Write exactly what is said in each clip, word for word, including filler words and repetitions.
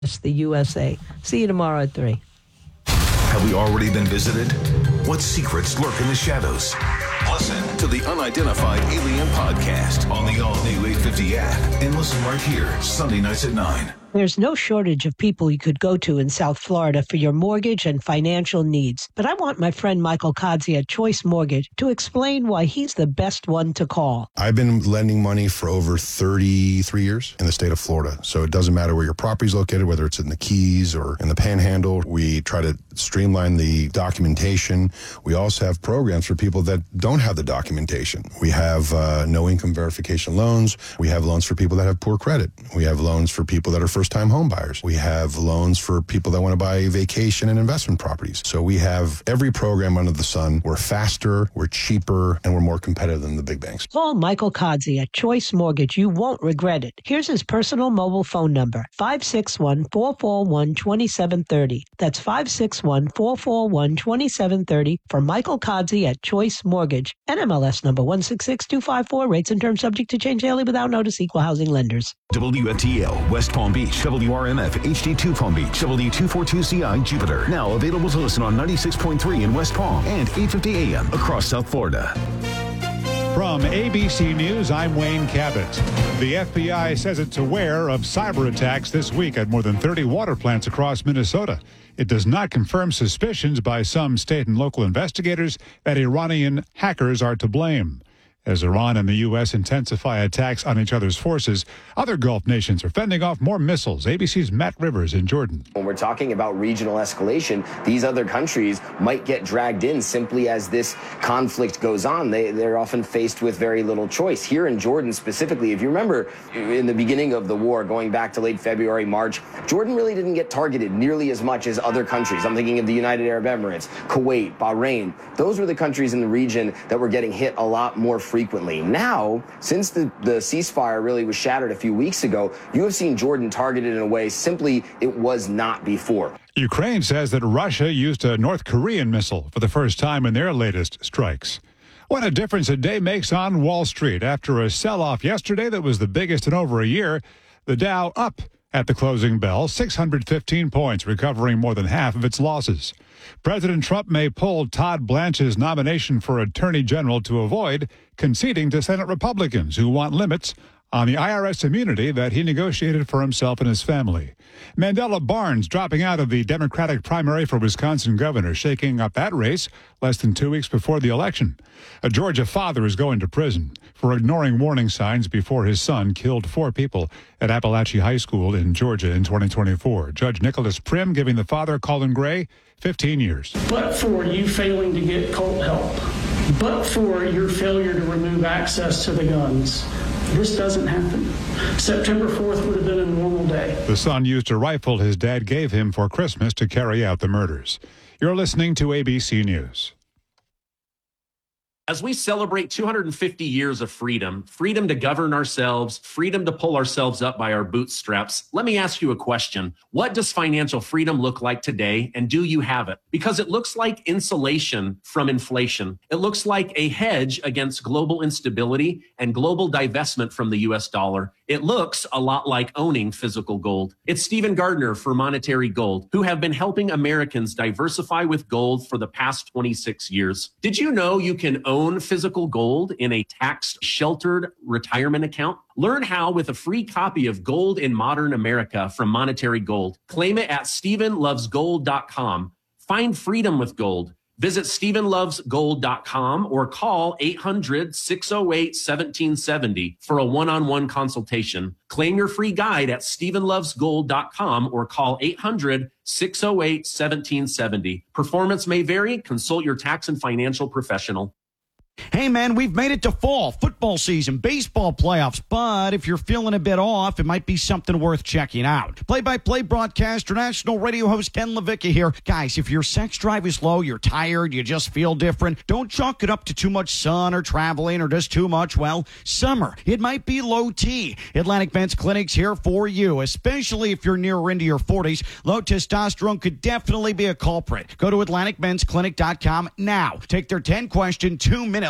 It's the U S A. See you tomorrow at three. Have we already been visited? What secrets lurk in the shadows? Listen to the Unidentified Alien Podcast on the all-new eight fifty app and listen right here, Sunday nights at nine. There's no shortage of people you could go to in South Florida for your mortgage and financial needs. But I want my friend Michael Kodzie at Choice Mortgage to explain why he's the best one to call. I've been lending money for over thirty-three years in the state of Florida. So it doesn't matter where your property's located, whether it's in the Keys or in the Panhandle. We try to streamline the documentation. We also have programs for people that don't have the documentation. We have uh, no income verification loans. We have loans for people that have poor credit. We have loans for people that are first-time home buyers. We have loans for people that want to buy vacation and investment properties. So we have every program under the sun. We're faster, we're cheaper, and we're more competitive than the big banks. Call Michael Kodzie at Choice Mortgage. You won't regret it. Here's his personal mobile phone number, five six one, four four one, two seven three zero. That's five six one, four four one, two seven three zero for Michael Kodzie at Choice Mortgage. N M L S number one six six two five four. Rates and terms subject to change daily without notice. Equal housing lenders. W F T L, West Palm Beach. W R M F, H D two Palm Beach. W two forty-two C I, Jupiter. Now available to listen on ninety-six point three in West Palm and eight fifty A M across South Florida. From A B C News, I'm Wayne Cabot. The F B I says it's aware of cyber attacks this week at more than thirty water plants across Minnesota. It does not confirm suspicions by some state and local investigators that Iranian hackers are to blame. As Iran and the U S intensify attacks on each other's forces, other Gulf nations are fending off more missiles. A B C's Matt Rivers in Jordan. When we're talking about regional escalation, these other countries might get dragged in simply as this conflict goes on. They, they're often faced with very little choice. Here in Jordan specifically, if you remember in the beginning of the war, going back to late February, March, Jordan really didn't get targeted nearly as much as other countries. I'm thinking of the United Arab Emirates, Kuwait, Bahrain. Those were the countries in the region that were getting hit a lot more frequently. Now, since the, the ceasefire really was shattered a few weeks ago, you have seen Jordan targeted in a way simply it was not before. Ukraine says that Russia used a North Korean missile for the first time in their latest strikes. What a difference a day makes on Wall Street. After a sell-off yesterday that was the biggest in over a year, the Dow up at the closing bell, six hundred fifteen points, recovering more than half of its losses. President Trump may pull Todd Blanche's nomination for Attorney General to avoid conceding to Senate Republicans who want limits on the I R S immunity that he negotiated for himself and his family. Mandela Barnes dropping out of the Democratic primary for Wisconsin governor, shaking up that race less than two weeks before the election. A Georgia father is going to prison for ignoring warning signs before his son killed four people at Appalachia High School in Georgia in twenty twenty-four. Judge Nicholas Prim giving the father, Colin Gray, fifteen years. But for you failing to get cult help, but for your failure to remove access to the guns, this doesn't happen. September fourth would have been a normal day. The son used a rifle his dad gave him for Christmas to carry out the murders. You're listening to A B C News. As we celebrate two hundred fifty years of freedom, freedom to govern ourselves, freedom to pull ourselves up by our bootstraps, let me ask you a question. What does financial freedom look like today, and do you have it? Because it looks like insulation from inflation. It looks like a hedge against global instability and global divestment from the U S dollar. It looks a lot like owning physical gold. It's Stephen Gardner for Monetary Gold, who have been helping Americans diversify with gold for the past twenty-six years. Did you know you can own physical gold in a tax-sheltered retirement account? Learn how with a free copy of Gold in Modern America from Monetary Gold. Claim it at stephen loves gold dot com. Find freedom with gold. Visit stephen loves gold dot com or call eight hundred, six oh eight, one seven seven oh for a one-on-one consultation. Claim your free guide at stephen loves gold dot com or call eight hundred, six oh eight, one seven seven oh. Performance may vary. Consult your tax and financial professional. Hey, man, we've made it to fall, football season, baseball playoffs, but if you're feeling a bit off, it might be something worth checking out. Play-by-play broadcaster, national radio host Ken LaVicka here. Guys, if your sex drive is low, you're tired, you just feel different, don't chalk it up to too much sun or traveling or just too much, well, summer. It might be low T. Atlantic Men's Clinic's here for you, especially if you're near or into your forties. Low testosterone could definitely be a culprit. Go to atlantic men's clinic dot com now. Take their ten-question, two-minute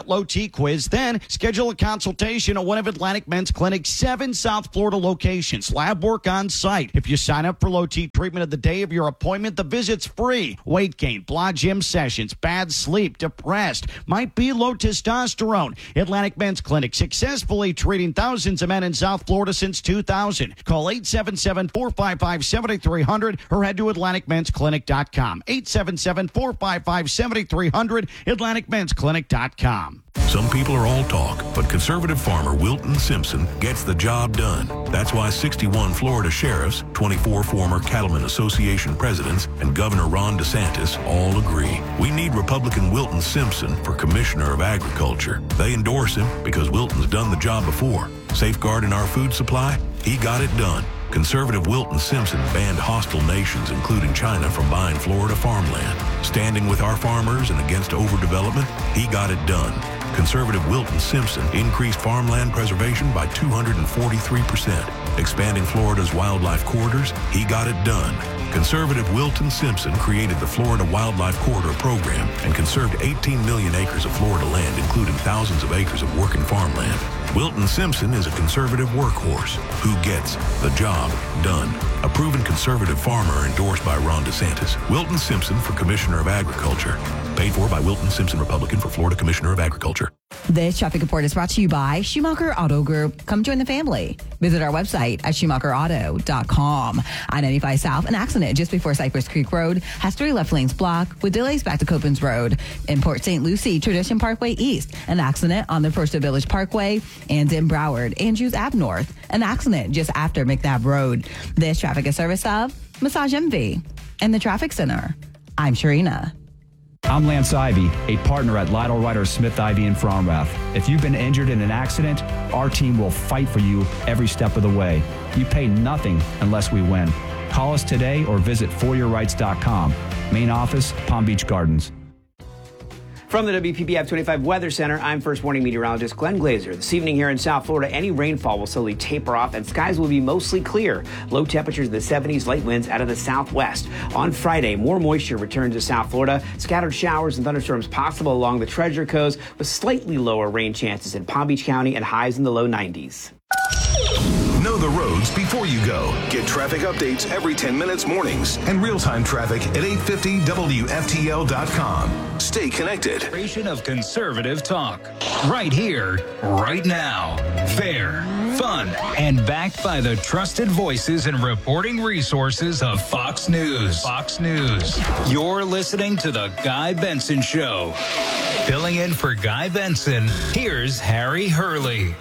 that low T quiz. Then schedule a consultation at one of Atlantic Men's Clinic's seven South Florida locations. Lab work on site. If you sign up for low T treatment at the day of your appointment, the visit's free. Weight gain, blah gym sessions, bad sleep, depressed, might be low testosterone. Atlantic Men's Clinic, successfully treating thousands of men in South Florida since two thousand. Call eight seven seven, four five five, seven three zero zero or head to atlantic men's clinic dot com. eight seven seven, four five five, seven three zero zero, atlantic men's clinic dot com. Some people are all talk, but conservative farmer Wilton Simpson gets the job done. That's why sixty-one Florida sheriffs, twenty-four former Cattlemen Association presidents, and Governor Ron DeSantis all agree. We need Republican Wilton Simpson for Commissioner of Agriculture. They endorse him because Wilton's done the job before. Safeguarding our food supply? He got it done. Conservative Wilton Simpson banned hostile nations, including China, from buying Florida farmland. Standing with our farmers and against overdevelopment? He got it done. Conservative Wilton Simpson increased farmland preservation by two hundred forty-three percent. Expanding Florida's wildlife corridors? He got it done. Conservative Wilton Simpson created the Florida Wildlife Corridor Program and conserved eighteen million acres of Florida land, including thousands of acres of working farmland. Wilton Simpson is a conservative workhorse who gets the job done. A proven conservative farmer endorsed by Ron DeSantis. Wilton Simpson for Commissioner of Agriculture. Paid for by Wilton Simpson, Republican, for Florida Commissioner of Agriculture. This traffic report is brought to you by Schumacher Auto Group. Come join the family. Visit our website at schumacher auto dot com. I ninety-five South, an accident just before Cypress Creek Road has three left lanes blocked with delays back to Copens Road. In Port Saint Lucie, Tradition Parkway East, an accident on the First Village Parkway. And in Broward, Andrews Ave North, an accident just after McNabb Road. This traffic is service of Massage Envy and the Traffic Center. I'm Sharina. I'm Lance Ivy, a partner at Lytle Ryder Smith Ivy in Fromrath. If you've been injured in an accident, our team will fight for you every step of the way. You pay nothing unless we win. Call us today or visit for your rights dot com. Main office, Palm Beach Gardens. From the W P B F twenty-five Weather Center, I'm First Warning Meteorologist Glenn Glazer. This evening here in South Florida, any rainfall will slowly taper off and skies will be mostly clear. Low temperatures in the seventies, light winds out of the southwest. On Friday, more moisture returns to South Florida. Scattered showers and thunderstorms possible along the Treasure Coast with slightly lower rain chances in Palm Beach County and highs in the low nineties. Know the roads before you go. Get traffic updates every ten minutes mornings and real-time traffic at eight fifty W F T L dot com. Stay connected. Of conservative talk. Right here, right now. Fair, fun, and backed by the trusted voices and reporting resources of Fox News. Fox News. You're listening to The Guy Benson Show. Filling in for Guy Benson, here's Harry Hurley.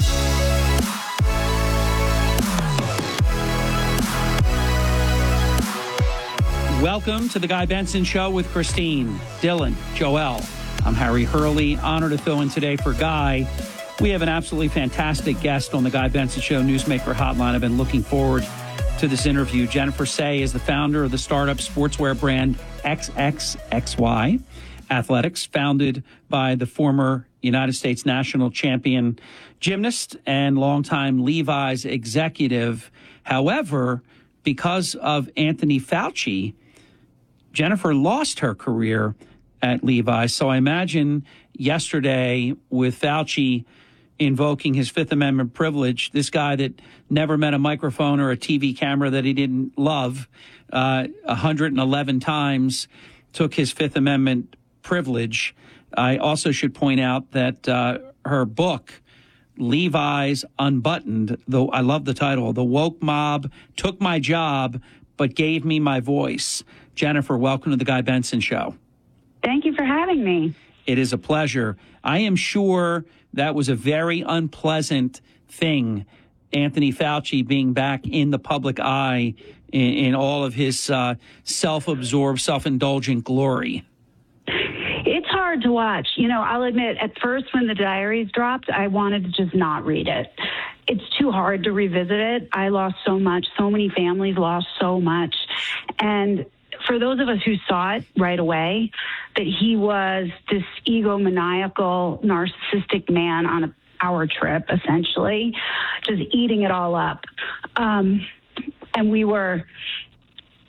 Welcome to the Guy Benson Show with Christine, Dylan, Joelle. I'm Harry Hurley, honored to fill in today for Guy. We have an absolutely fantastic guest on the Guy Benson Show Newsmaker Hotline. I've been looking forward to this interview. Jennifer Say is the founder of the startup sportswear brand X X X Y Athletics, founded by the former United States national champion gymnast and longtime Levi's executive. However, because of Anthony Fauci, Jennifer lost her career at Levi's. So I imagine yesterday with Fauci invoking his Fifth Amendment privilege, this guy that never met a microphone or a T V camera that he didn't love, uh, one hundred eleven times took his Fifth Amendment privilege. I also should point out that uh, her book, Levi's Unbuttoned, though I love the title, The Woke Mob Took My Job but Gave Me My Voice. Jennifer, welcome to the Guy Benson Show. Thank you for having me. It is a pleasure. I am sure that was a very unpleasant thing, Anthony Fauci being back in the public eye in, in all of his uh, self-absorbed, self-indulgent glory. It's hard to watch. You know, I'll admit, at first when the diaries dropped, I wanted to just not read it. It's too hard to revisit it. I lost so much. So many families lost so much. And for those of us who saw it right away, that he was this egomaniacal, narcissistic man on a power trip, essentially, just eating it all up. Um, and we were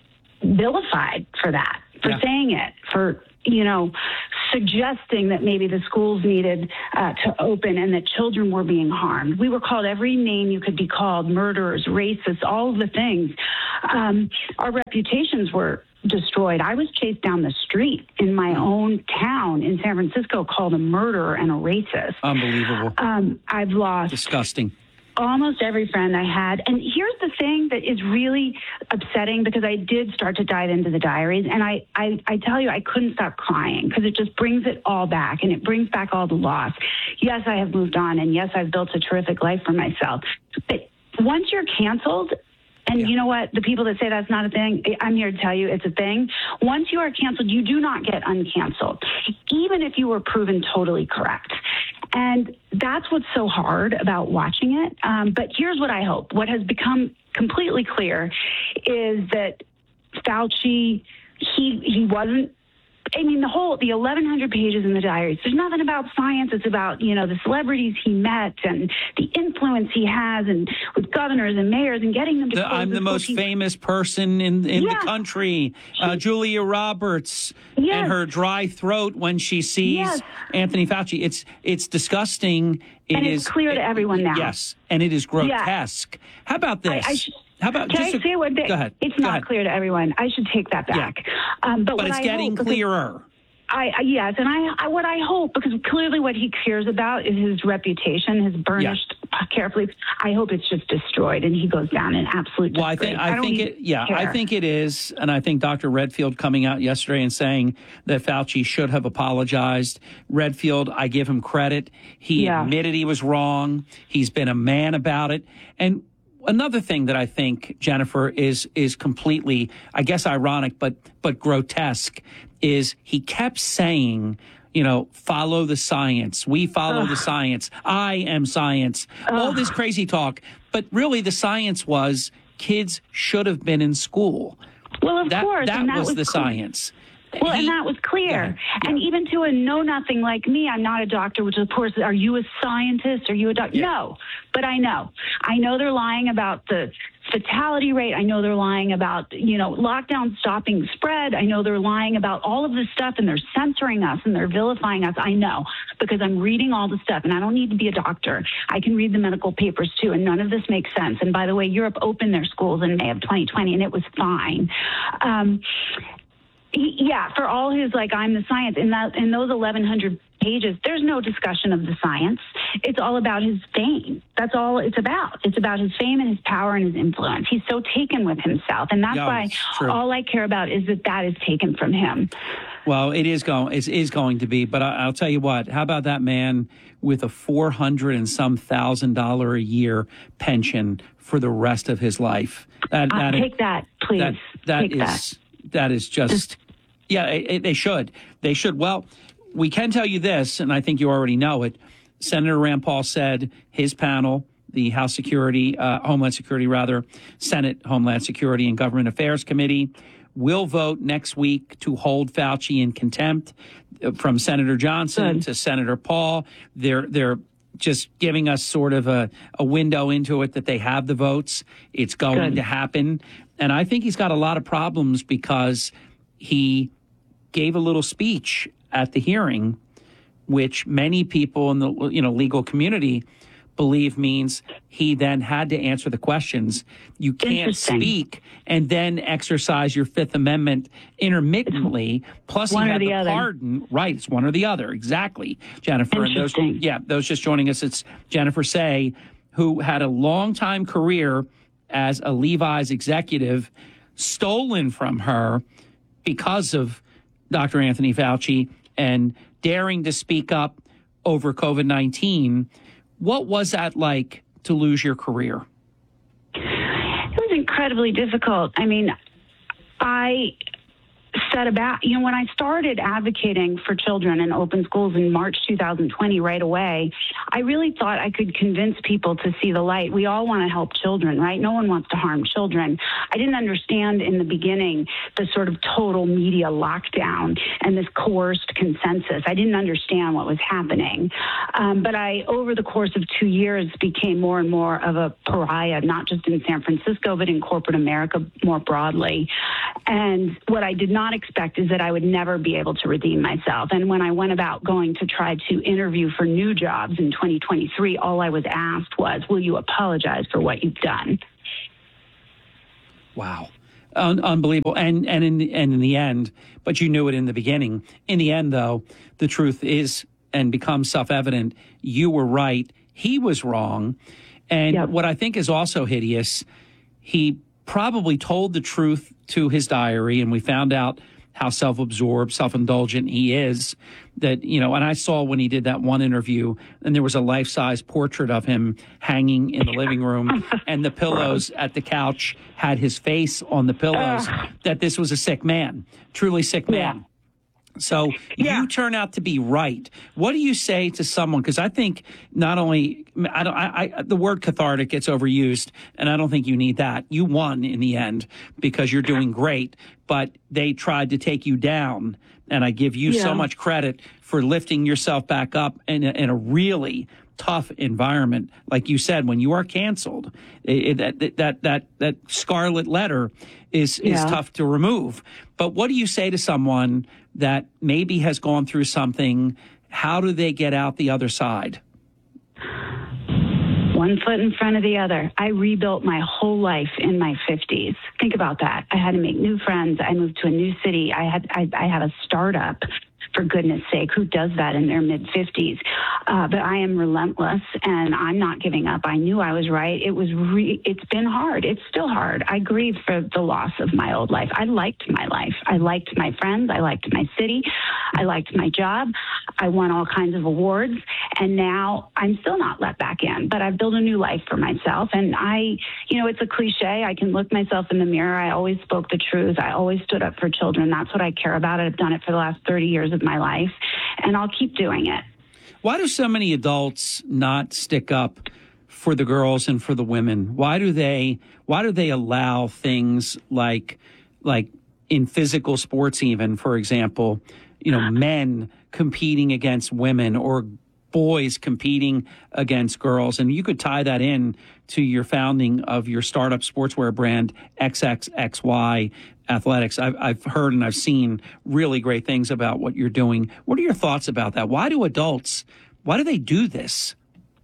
vilified for that, for Yeah. saying it, for, you know, suggesting that maybe the schools needed uh, to open and that children were being harmed. We were called every name you could be called, murderers, racists, all of the things. Um, our reputations were destroyed. I was chased down the street in my own town in San Francisco, called a murderer and a racist. Unbelievable. Um, I've lost Disgusting. almost every friend I had. And here's the thing that is really upsetting, because I did start to dive into the diaries, and I, I, I tell you, I couldn't stop crying, because it just brings it all back, and it brings back all the loss. Yes, I have moved on, and yes, I've built a terrific life for myself. But once you're canceled, and yeah. you know what? The people that say that's not a thing, I'm here to tell you it's a thing. Once you are canceled, you do not get uncanceled, even if you were proven totally correct. And that's what's so hard about watching it. Um, but here's what I hope. What has become completely clear is that Fauci, he he wasn't, I mean, the whole, the eleven hundred pages in the diaries, there's nothing about science. It's about, you know, the celebrities he met and the influence he has, and with governors and mayors, and getting them to The, close I'm the schools. most He- famous person in, in Yeah. the country. Uh, Julia Roberts Yes. and her dry throat when she sees Yes. Anthony Fauci. It's it's disgusting. It And is it's clear to everyone now. Yes, and it is grotesque. How about this? I, I should, How about can just I a- say one thing? Go ahead. It's Go not ahead. clear to everyone. I should take that back. Um, but But what it's I getting hope, because clearer. I, I yes, and I, I what I hope, because clearly what he cares about is his reputation, his burnished carefully. I hope it's just destroyed and he goes down in absolute Well, I disgrace. think I, don't think even it. Yeah, care. I think it is, and I think Doctor Redfield coming out yesterday and saying that Fauci should have apologized. Redfield, I give him credit. He Yeah. admitted he was wrong. He's been a man about it. And another thing that I think, Jennifer, is is completely, I guess, ironic, but but grotesque, is he kept saying, you know, follow the science. We follow Ugh. the science. I am science. All this crazy talk. But really, the science was kids should have been in school. Well, of that, course, That, and that was, was the clear. science. Well, He- and that was clear. And even to a know-nothing like me, I'm not a doctor, which of course, are you a scientist? Are you a doctor? No, but I know. I know they're lying about the fatality rate. I know they're lying about, you know, lockdown stopping spread. I know they're lying about all of this stuff, and they're censoring us and they're vilifying us. I know, because I'm reading all the stuff, and I don't need to be a doctor. I can read the medical papers too, and none of this makes sense. And by the way, Europe opened their schools in May of twenty twenty, and it was fine. Um, He, yeah, for all his, like, I'm the science, in that in those eleven hundred pages, there's no discussion of the science. It's all about his fame. That's all it's about. It's about his fame and his power and his influence. He's so taken with himself, and that's Yeah, why it's true. all I care about is that that is taken from him. Well, it is going. It is going to be. But I, I'll tell you what. How about that man with a four hundred and some thousand dollar a year pension for the rest of his life? That, Uh, that take that, please. That, that Take is that. that is just. Yeah, it, it- they should. They should. Well, we can tell you this, and I think you already know it. Senator Rand Paul said his panel, the House Security, uh, Homeland Security, rather, Senate Homeland Security and Government Affairs Committee, will vote next week to hold Fauci in contempt. Uh, From Senator Johnson Good. to Senator Paul, they're they're just giving us sort of a, a window into it that they have the votes. It's going Good. to happen, and I think he's got a lot of problems because he gave a little speech at the hearing, which many people in the you know legal community believe means he then had to answer the questions. You can't Interesting. speak and then exercise your Fifth Amendment intermittently. Plus, one he or had the the other. pardon. Right, it's one or the other. Exactly, Jennifer. And those, Interesting. yeah, those just joining us, it's Jennifer Say, who had a long time career as a Levi's executive, stolen from her because of Doctor Anthony Fauci and daring to speak up over COVID nineteen. What was that like to lose your career? It was incredibly difficult. I mean, I set about, you know, when I started advocating for children in open schools in March two thousand twenty, right away, I really thought I could convince people to see the light. We all want to help children, right? No one wants to harm children. I didn't understand in the beginning the sort of total media lockdown and this coerced consensus. I didn't understand what was happening. Um, but I, over the course of two years, became more and more of a pariah, not just in San Francisco, but in corporate America more broadly. And what I did not expect is that I would never be able to redeem myself. And when I went about going to try to interview for new jobs in twenty twenty-three, all I was asked was, will you apologize for what you've done? Wow. Un- unbelievable. And and in, the, and in the end, but you knew it in the beginning. In the end, though, the truth is and becomes self-evident. You were right. He was wrong. And yep. what I think is also hideous, he probably told the truth to his diary, and we found out how self-absorbed, self-indulgent he is. That, you know, and I saw when he did that one interview, and there was a life-size portrait of him hanging in the living room, and the pillows at the couch had his face on the pillows, uh, that this was a sick man, truly sick man. Yeah. So yeah. you turn out to be right. What do you say to someone? Because I think not only I don't, I, I, the word cathartic gets overused, and I don't think you need that. You won in the end because you're doing great, but they tried to take you down. And I give you yeah. so much credit for lifting yourself back up in a, in a really tough environment. Like you said, when you are canceled, it, that, that, that, that scarlet letter is, is yeah. tough to remove. But what do you say to someone that maybe has gone through something? How do they get out the other side? One foot in front of the other. I rebuilt my whole life in my fifties. Think about that. I had to make new friends. I moved to a new city. I had I, I had a startup. For goodness sake, who does that in their mid-fifties? Uh, but I am relentless, and I'm not giving up. I knew I was right. It was re- it's been hard. It's still hard. I grieve for the loss of my old life. I liked my life. I liked my friends. I liked my city. I liked my job. I won all kinds of awards, and now I'm still not let back in. But I've built a new life for myself, and I, you know, it's a cliche. I can look myself in the mirror. I always spoke the truth. I always stood up for children. That's what I care about. I've done it for the last thirty years of my life, and I'll keep doing it. Why do so many adults not stick up for the girls and for the women? Why do they why do they allow things like like in physical sports, even, for example, you know, men competing against women or boys competing against girls? And you could tie that in to your founding of your startup sportswear brand, X X X Y Athletics. I've, I've heard and I've seen really great things about what you're doing. What are your thoughts about that? Why do adults, why do they do this?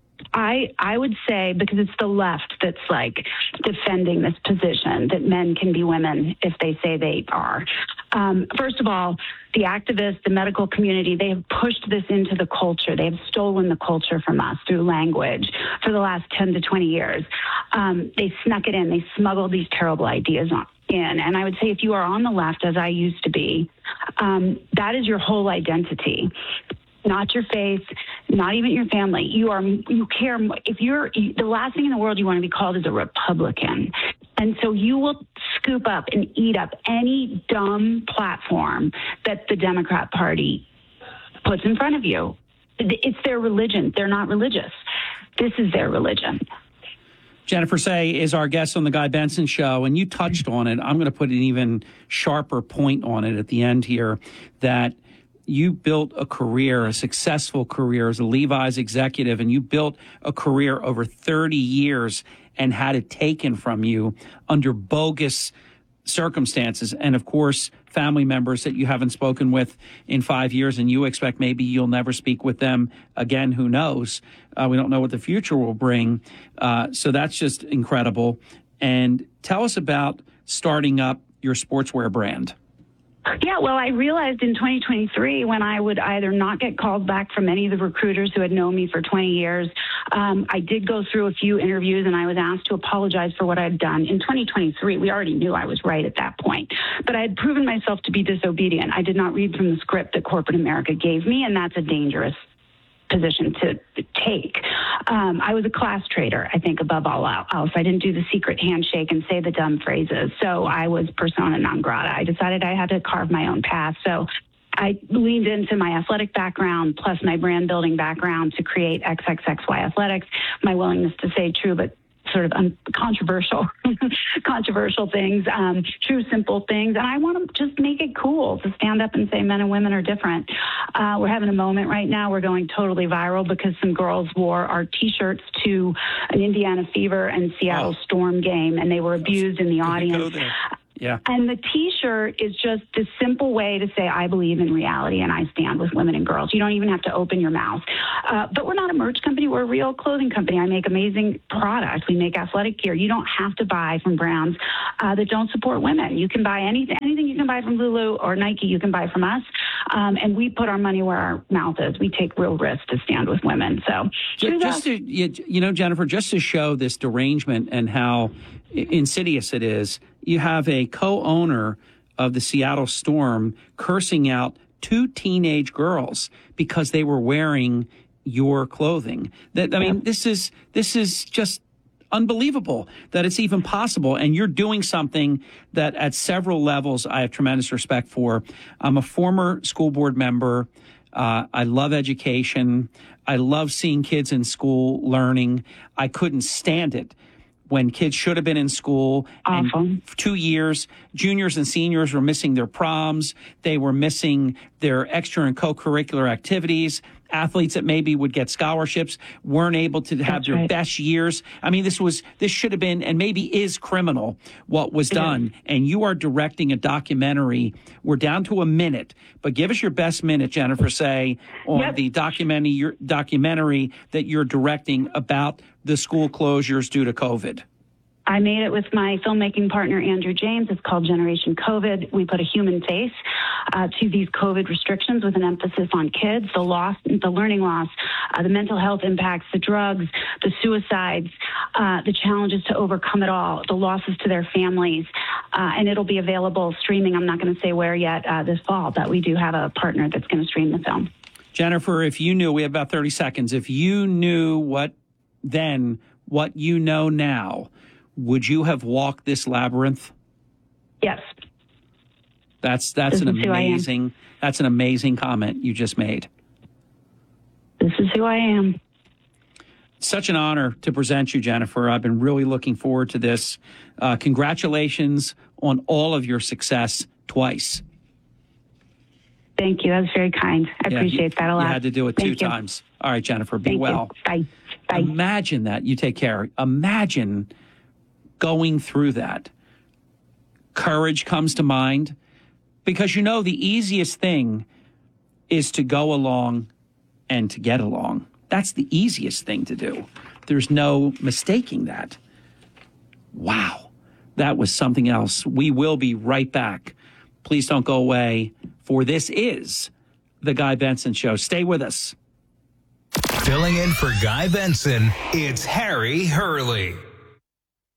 I I would say because it's the left that's like defending this position that men can be women if they say they are. Um, first of all, the activists, the medical community, they have pushed this into the culture. They have stolen the culture from us through language for the last ten to twenty years. Um, they snuck it in. They smuggled these terrible ideas on. in. And I would say if you are on the left, as I used to be, um, that is your whole identity. Not your faith, not even your family. You are, you care. If you're, the last thing in the world you want to be called is a Republican. And so you will scoop up and eat up any dumb platform that the Democrat Party puts in front of you. It's their religion. They're not religious. This is their religion. Jennifer Sey is our guest on the Guy Benson Show, and you touched on it. I'm going to put an even sharper point on it at the end here, that you built a career, a successful career as a Levi's executive, and you built a career over thirty years and had it taken from you under bogus circumstances. And, of course, family members that you haven't spoken with in five years, and you expect maybe you'll never speak with them again. Who knows? Uh, we don't know what the future will bring. Uh, so that's just incredible. And tell us about starting up your sportswear brand. Yeah, well, I realized in twenty twenty-three when I would either not get called back from any of the recruiters who had known me for twenty years. Um, I did go through a few interviews and I was asked to apologize for what I'd done. In twenty twenty-three, we already knew I was right at that point, but I had proven myself to be disobedient. I did not read from the script that corporate America gave me, and that's a dangerous position to take. Um, I was a class traitor, I think, above all else. I didn't do the secret handshake and say the dumb phrases. So I was persona non grata. I decided I had to carve my own path. So I leaned into my athletic background plus my brand building background to create X X X Y Athletics, my willingness to say true but sort of un- controversial, controversial things, um, true, simple things. And I want to just make it cool to stand up and say men and women are different. Uh, we're having a moment right now. We're going totally viral because some girls wore our T-shirts to an Indiana Fever and Seattle oh. Storm game, and they were abused in the audience. Yeah. And the T-shirt is just this simple way to say, I believe in reality and I stand with women and girls. You don't even have to open your mouth. Uh, but we're not a merch company. We're a real clothing company. I make amazing products. We make athletic gear. You don't have to buy from brands uh, that don't support women. You can buy anything, anything you can buy from Lulu or Nike, you can buy from us. Um, and we put our money where our mouth is. We take real risks to stand with women. So just, just to, you know, Jennifer, just to show this derangement and how insidious it is, you have a co-owner of the Seattle Storm cursing out two teenage girls because they were wearing your clothing. That I mean, yeah. this is this is just unbelievable that it's even possible. And you're doing something that at several levels I have tremendous respect for. I'm a former school board member. Uh, I love education. I love seeing kids in school learning. I couldn't stand it when kids should have been in school. Awful. And for two years, juniors and seniors were missing their proms. They were missing their extra and co-curricular activities. Athletes that maybe would get scholarships weren't able to have That's their right. best years. I mean, this was, this should have been, and maybe is criminal what was done. And you are directing a documentary. We're down to a minute, but give us your best minute, Jennifer, say on Yep. the documentary, your documentary that you're directing about the school closures due to COVID. I made it with my filmmaking partner, Andrew James. It's called Generation COVID. We put a human face uh, to these COVID restrictions with an emphasis on kids, the loss, the learning loss, uh, the mental health impacts, the drugs, the suicides, uh, the challenges to overcome it all, the losses to their families. Uh, and it'll be available streaming. I'm not going to say where yet uh, this fall, but we do have a partner that's going to stream the film. Jennifer, if you knew, we have about thirty seconds. If you knew what then, what you know now, would you have walked this labyrinth? Yes. That's that's This an is who I am. amazing that's an amazing comment you just made. This is who I am. Such an honor to present you, Jennifer. I've been really looking forward to this. Uh, congratulations on all of your success twice. Thank you. That was very kind. I Yeah, appreciate you, that a lot. You had to do it Thank two you. times. All right, Jennifer, be Thank well. You. Bye. Bye. Imagine that. You take care. Imagine going through that. Courage comes to mind because, you know, the easiest thing is to go along and to get along. That's the easiest thing to do. There's no mistaking that. Wow. That was something else. We will be right back. Please don't go away, for this is The Guy Benson Show. Stay with us. Filling in for Guy Benson, it's Harry Hurley.